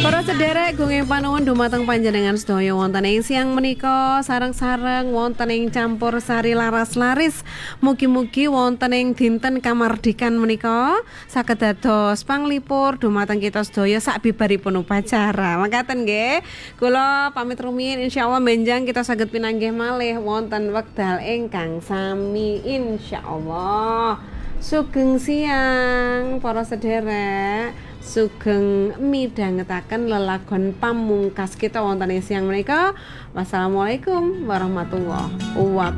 Para sederek gunging panuwun dumateng panjenengan sedaya wonten ing siang menika sareng-sareng wonten ing campur sari laras laris. Mugi-mugi wonten ing dinten kamardikan menika saged dados panglipur dumateng kita sedaya sabibaripun upacara. Makaten nggih. Kula pamit rumiyin insyaallah benjang kita saged pinanggih malih wonten wekdal ingkang sami insyaallah. Sugeng siang para sederek. Sugeng midhangetaken lelagon pamungkas kita wonten ing siang menika. Wassalamualaikum warahmatullahi wabarakatuh.